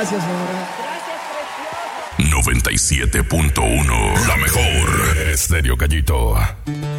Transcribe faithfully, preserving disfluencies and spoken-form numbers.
Gracias, señora. noventa y siete punto uno. La mejor. Estéreo Gallito.